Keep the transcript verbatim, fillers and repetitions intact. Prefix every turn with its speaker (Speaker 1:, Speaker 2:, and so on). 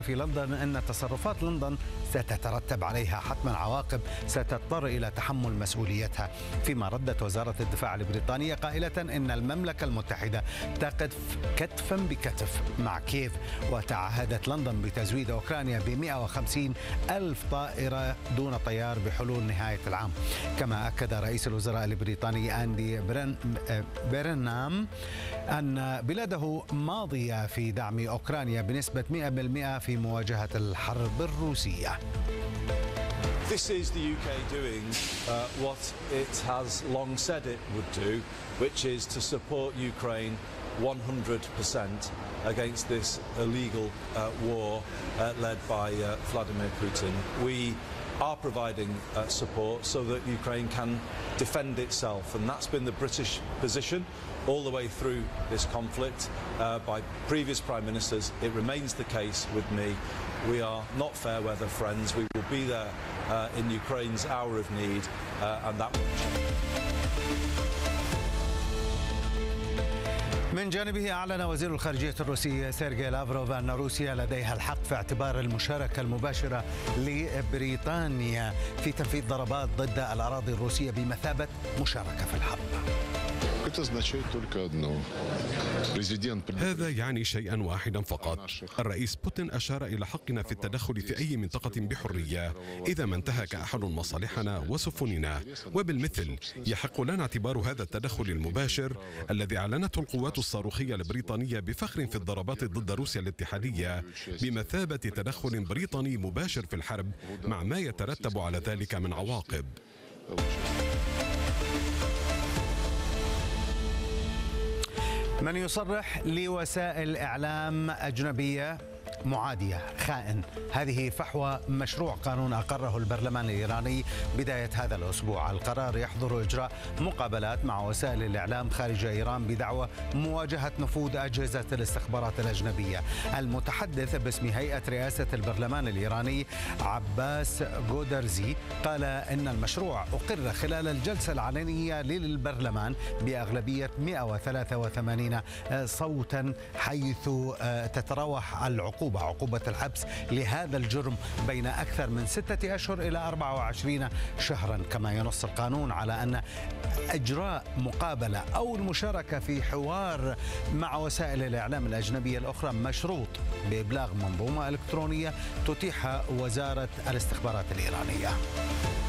Speaker 1: في لندن أن تصرفات لندن ستترتب عليها حتما عواقب ستضطر إلى تحمل مسؤوليتها، فيما ردت وزارة الدفاع البريطانية قائلة أن المملكة المتحدة تقف كتفا بكتف مع كييف، وتعهدت لندن بتزويد أوكرانيا ب مئة وخمسين ألف طائرة دون طيار بحلول نهاية العام. كما أكد رئيس الوزراء البريطاني أندي برن برنام أن بلاده ماضية في دعم أوكرانيا بنسبة مئة بالمئة في مواجهة الحرب الروسية.
Speaker 2: This is the U K doing uh, what it has long said it would do, which is to support Ukraine one hundred percent against this illegal uh, war uh, led by uh, Vladimir Putin. We are providing uh, support so that Ukraine can defend itself, and that's been the British position all the way through this conflict uh, by previous prime ministers. It remains the case with me. We are not fair weather friends. We will be there uh, in Ukraine's hour of need, uh, and that will change.
Speaker 1: من جانبه أعلن وزير الخارجية الروسي سيرجي لافروف أن روسيا لديها الحق في اعتبار المشاركة المباشرة لبريطانيا في تنفيذ ضربات ضد الأراضي الروسية بمثابة مشاركة في الحرب.
Speaker 3: هذا يعني شيئا واحدا فقط. الرئيس بوتين أشار إلى حقنا في التدخل في أي منطقة بحرية إذا ما انتهك أحد مصالحنا وسفننا، وبالمثل يحق لنا اعتبار هذا التدخل المباشر الذي أعلنته القوات الصاروخية البريطانية بفخر في الضربات ضد روسيا الاتحادية بمثابة تدخل بريطاني مباشر في الحرب، مع ما يترتب على ذلك من عواقب.
Speaker 1: من يصرح لوسائل إعلام أجنبية معادية خائن. هذه فحوى مشروع قانون أقره البرلمان الإيراني بداية هذا الأسبوع. القرار يحظر إجراء مقابلات مع وسائل الإعلام خارج إيران بدعوى مواجهة نفوذ أجهزة الاستخبارات الأجنبية. المتحدث باسم هيئة رئاسة البرلمان الإيراني عباس غودرزي قال إن المشروع أقر خلال الجلسة العلنية للبرلمان بأغلبية مئة وثلاثة وثمانين صوتا، حيث تتراوح العقوبة عقوبة الحبس لهذا الجرم بين أكثر من ستة أشهر إلى أربعة وعشرين شهرا. كما ينص القانون على أن إجراء مقابلة أو المشاركة في حوار مع وسائل الإعلام الأجنبية الأخرى مشروط بإبلاغ منظومة إلكترونية تتيحها وزارة الاستخبارات الإيرانية.